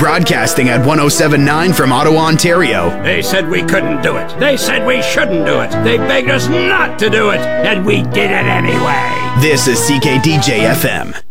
broadcasting at 1079 from Ottawa, Ontario. They said we couldn't do it. They said we shouldn't do it. They begged us not to do it, and we did it anyway. This is CKDJ FM.